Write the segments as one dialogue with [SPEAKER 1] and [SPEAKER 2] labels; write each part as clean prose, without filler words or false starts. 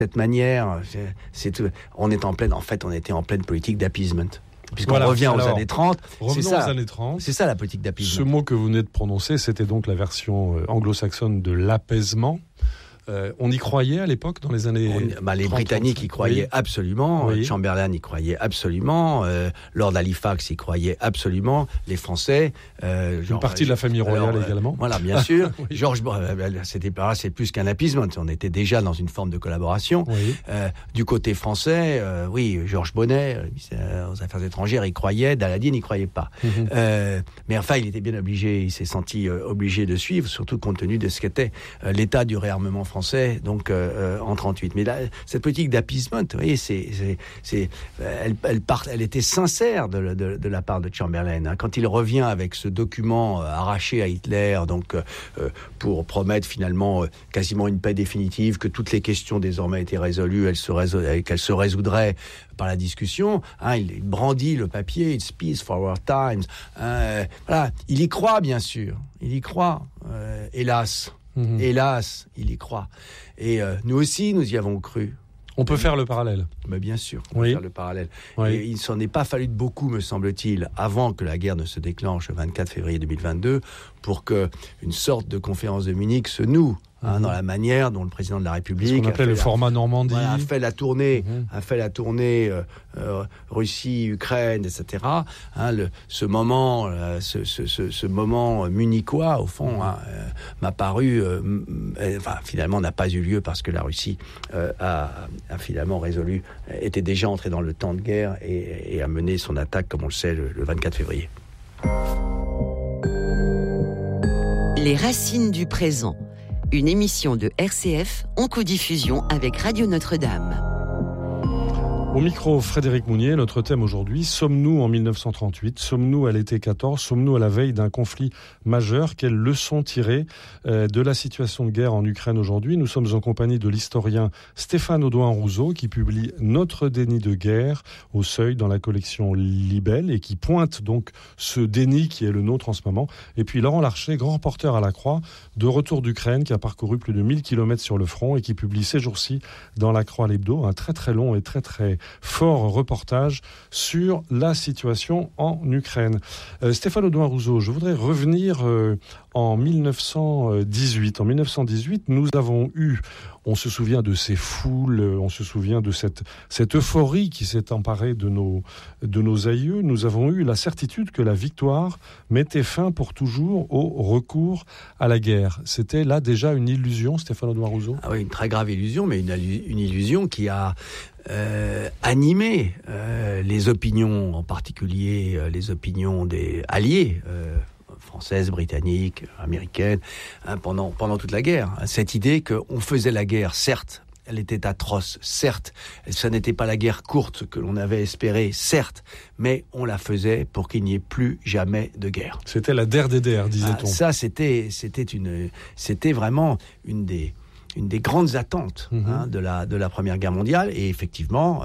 [SPEAKER 1] cette manière, on était en pleine politique d'appeasement. Puisqu'on revient aux années 30,
[SPEAKER 2] Revenons aux années 30.
[SPEAKER 1] C'est ça la politique d'appeasement.
[SPEAKER 2] Ce mot que vous venez de prononcer, c'était donc la version anglo-saxonne de l'apaisement. On y croyait à l'époque, dans les années 30,
[SPEAKER 1] les Britanniques y croyaient absolument, Chamberlain y croyait absolument, Lord Halifax y croyait absolument, les Français...
[SPEAKER 2] une partie de la famille royale également.
[SPEAKER 1] Voilà, bien sûr. C'est plus qu'un appeasement, on était déjà dans une forme de collaboration. Du côté français, Georges Bonnet, aux Affaires étrangères, il croyait, Daladier n'y croyait pas. Mais enfin, il était bien obligé, il s'est senti obligé de suivre, surtout compte tenu de ce qu'était l'état du réarmement français, donc en 38. Mais là, cette politique d'appeasement, vous voyez, elle était sincère de la part de Chamberlain. Hein. Quand il revient avec ce document arraché à Hitler, donc pour promettre finalement quasiment une paix définitive, que toutes les questions désormais étaient résolues, qu'elles se résoudraient par la discussion, hein, il brandit le papier, it's peace for our times. Voilà, il y croit bien sûr, il y croit, hélas. Hélas, il y croit. Et nous aussi, nous y avons cru.
[SPEAKER 2] On peut faire le parallèle.
[SPEAKER 1] Mais bien sûr, on peut faire le parallèle. Et il ne s'en est pas fallu de beaucoup, me semble-t-il, avant que la guerre ne se déclenche le 24 février 2022, pour qu'une sorte de conférence de Munich se noue. Dans la manière dont le président de la République...
[SPEAKER 2] Ce qu'on appelait le format Normandie.
[SPEAKER 1] A fait la tournée, Russie, Ukraine, etc. Ce moment munichois, au fond, m'a paru... finalement, n'a pas eu lieu parce que la Russie a finalement résolu, était déjà entrée dans le temps de guerre et a mené son attaque, comme on le sait, le 24 février.
[SPEAKER 3] Les racines du présent. Une émission de RCF en codiffusion avec Radio Notre-Dame.
[SPEAKER 2] Au micro, Frédéric Mounier, notre thème aujourd'hui, sommes-nous en 1938 ? Sommes-nous à l'été 14 ? Sommes-nous à la veille d'un conflit majeur ? Quelles leçons tirer de la situation de guerre en Ukraine aujourd'hui ? Nous sommes en compagnie de l'historien Stéphane Audouin-Rousseau qui publie Notre déni de guerre au Seuil dans la collection Libelle et qui pointe donc ce déni qui est le nôtre en ce moment. Et puis Laurent Larcher, grand reporter à la Croix, de retour d'Ukraine, qui a parcouru plus de 1000 km sur le front et qui publie ces jours-ci dans la Croix l'Hebdo un très très long et très très fort reportage sur la situation en Ukraine. Stéphane Audouin-Rousseau, je voudrais revenir en 1918. En 1918, nous avons eu, on se souvient de ces foules, on se souvient de cette euphorie qui s'est emparée de nos aïeux. Nous avons eu la certitude que la victoire mettait fin pour toujours au recours à la guerre. C'était là déjà une illusion, Stéphane Audouin-Rousseau ?
[SPEAKER 1] Ah oui, une très grave illusion, mais une illusion qui a animé les opinions, en particulier les opinions des alliés, françaises, britanniques, américaines, pendant toute la guerre. Cette idée qu'on faisait la guerre, certes, elle était atroce, certes, ça n'était pas la guerre courte que l'on avait espérée, certes, mais on la faisait pour qu'il n'y ait plus jamais de guerre.
[SPEAKER 2] C'était la der des der, disait-on.
[SPEAKER 1] Ça, c'était vraiment une des grandes attentes de la Première Guerre mondiale. Et effectivement,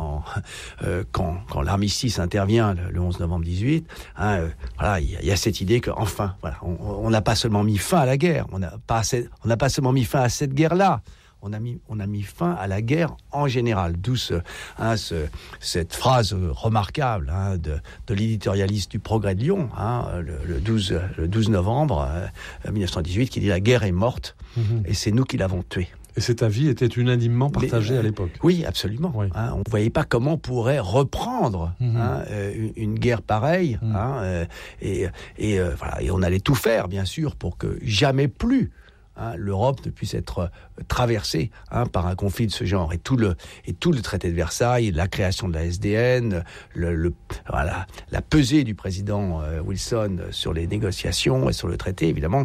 [SPEAKER 1] quand l'armistice intervient le 11 novembre 18, il y a cette idée qu'enfin, on n'a pas seulement mis fin à la guerre, on n'a pas seulement mis fin à cette guerre-là, on a mis fin à la guerre en général. D'où cette phrase remarquable de l'éditorialiste du Progrès de Lyon, le 12 novembre 1918, qui dit « La guerre est morte et c'est nous qui l'avons tuée ».
[SPEAKER 2] Et cet avis était unanimement partagé à l'époque.
[SPEAKER 1] Oui, absolument. Oui. On ne voyait pas comment on pourrait reprendre une guerre pareille. Et on allait tout faire, bien sûr, pour que jamais plus l'Europe ne puisse être traversée par un conflit de ce genre. Et tout le traité de Versailles, la création de la SDN, la pesée du président Wilson sur les négociations et sur le traité, évidemment,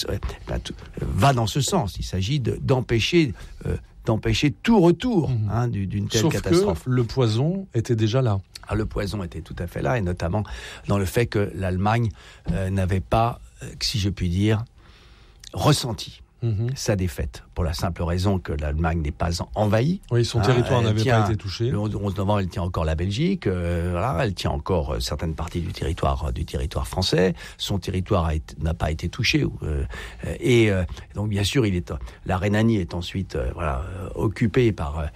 [SPEAKER 1] va dans ce sens. Il s'agit d'empêcher tout retour d'une telle catastrophe.
[SPEAKER 2] Sauf que le poison était déjà là.
[SPEAKER 1] Le poison était tout à fait là, et notamment dans le fait que l'Allemagne n'avait pas, si je puis dire, ressenti sa défaite, pour la simple raison que l'Allemagne n'est pas envahie.
[SPEAKER 2] Oui, son territoire n'avait pas été touché.
[SPEAKER 1] Le 11 novembre, elle tient encore la Belgique, elle tient encore certaines parties du territoire français. Son territoire n'a pas été touché. Donc, bien sûr, la Rhénanie est ensuite occupée par